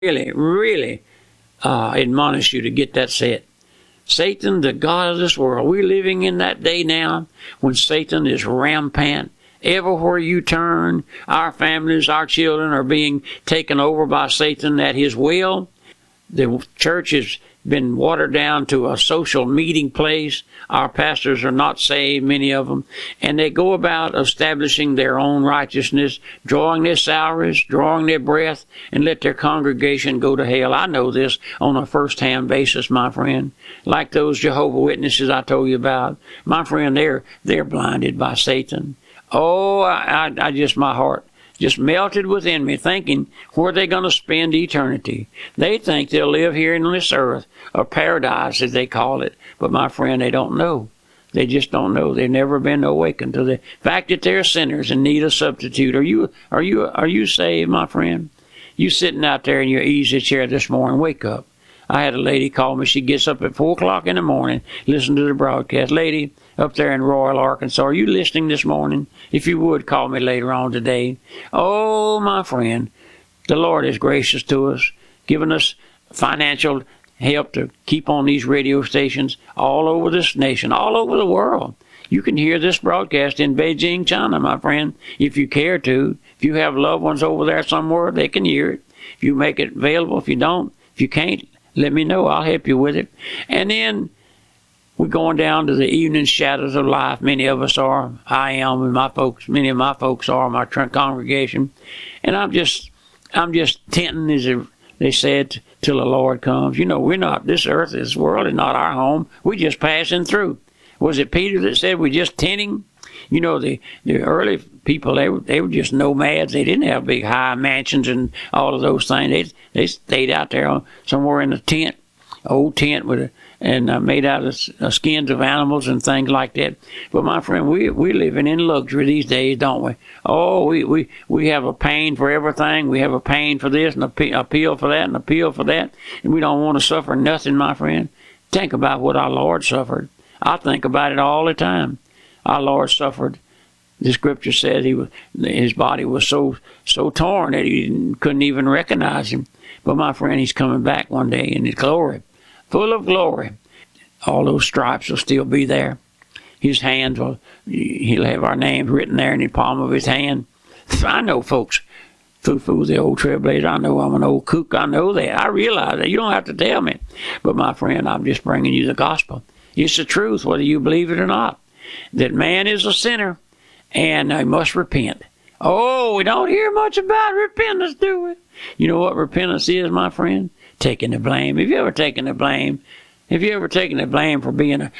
really, really admonish you to get that set. Satan, the God of this world. We're living in that day now when Satan is rampant. Everywhere you turn, our families, our children are being taken over by Satan at his will. The church has been watered down to a social meeting place. Our pastors are not saved, many of them, and they go about establishing their own righteousness, drawing their salaries, drawing their breath, and let their congregation go to hell. I know this on a first-hand basis, my friend. Like those Jehovah's Witnesses I told you about, my friend, they're blinded by Satan. Oh, I just, my heart just melted within me, thinking, where are they going to spend eternity? They think they'll live here in this earth, a paradise as they call it. But my friend, they don't know. They just don't know. They've never been awakened to the fact that they're sinners and need a substitute. Are you saved, my friend? You sitting out there in your easy chair this morning, wake up. I had a lady call me. She gets up at 4 o'clock in the morning, listen to the broadcast. Lady, up there in Royal, Arkansas, are you listening this morning? If you would, call me later on today. Oh, my friend, the Lord is gracious to us, giving us financial help to keep on these radio stations all over this nation, all over the world. You can hear this broadcast in Beijing, China, my friend, if you care to. If you have loved ones over there somewhere, they can hear it. If you make it available, if you don't, if you can't, let me know. I'll help you with it. And then we're going down to the evening shadows of life. Many of us are. I am, and my folks, many of my folks are, my congregation. And I'm just tenting, as they said, till the Lord comes. You know, we're not, this earth, this world is not our home. We're just passing through. Was it Peter that said we're just tenting? You know, the early people, they were just nomads. They didn't have big high mansions and all of those things. They stayed out there somewhere in a tent, old tent made out of skins of animals and things like that. But my friend, we're living in luxury these days, don't we? Oh, we have a pain for everything. We have a pain for this and a pill for that and a pill for that. And we don't want to suffer nothing, my friend. Think about what our Lord suffered. I think about it all the time. Our Lord suffered. The scripture says his body was so torn that he couldn't even recognize him. But my friend, he's coming back one day in his glory, full of glory. All those stripes will still be there. His hands he'll have our names written there in the palm of his hand. I know, folks, Foo, the old trailblazer, I know I'm an old kook. I know that. I realize that. You don't have to tell me. But my friend, I'm just bringing you the gospel. It's the truth, whether you believe it or not, that man is a sinner and they must repent. Oh, we don't hear much about repentance, do we? You know what repentance is, my friend? Taking the blame. Have you ever taken the blame? Have you ever taken the blame for being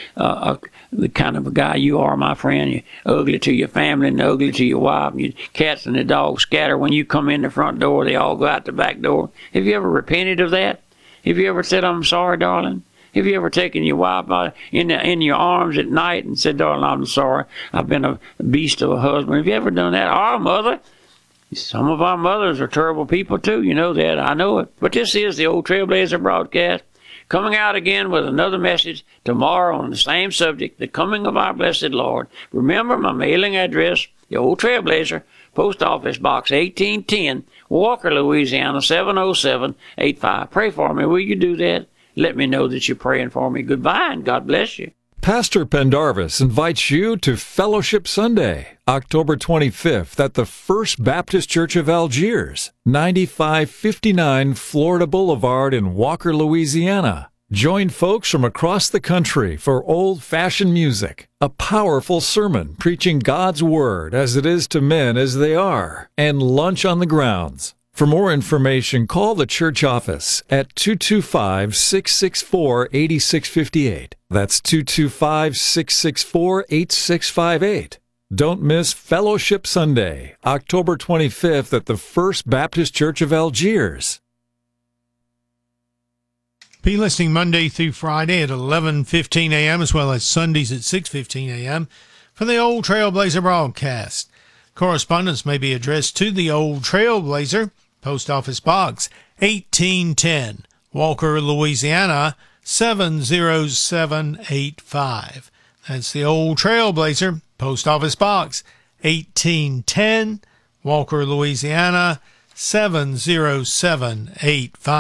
the kind of a guy you are, my friend? You're ugly to your family and ugly to your wife. And your cats and the dogs scatter. When you come in the front door, they all go out the back door. Have you ever repented of that? Have you ever said, I'm sorry, darling? Have you ever taken your wife in your arms at night and said, darling, I'm sorry, I've been a beast of a husband? Have you ever done that? Our mother, some of our mothers are terrible people too, you know that, I know it. But this is the Old Trailblazer broadcast, coming out again with another message tomorrow on the same subject, the coming of our blessed Lord. Remember my mailing address, the Old Trailblazer, Post Office Box 1810, Walker, Louisiana, 70785. Pray for me, will you do that? Let me know that you're praying for me. Goodbye, and God bless you. Pastor Pendarvis invites you to Fellowship Sunday, October 25th at the First Baptist Church of Algiers, 9559 Florida Boulevard in Walker, Louisiana. Join folks from across the country for old-fashioned music, a powerful sermon preaching God's Word as it is to men as they are, and lunch on the grounds. For more information, call the church office at 225-664-8658. That's 225-664-8658. Don't miss Fellowship Sunday, October 25th at the First Baptist Church of Algiers. Be listening Monday through Friday at 11:15 a.m. as well as Sundays at 6:15 a.m. for the Old Trailblazer broadcast. Correspondence may be addressed to the Old Trailblazer, Post Office Box 1810, Walker, Louisiana 70785. That's the Old Trailblazer, Post Office Box 1810, Walker, Louisiana 70785.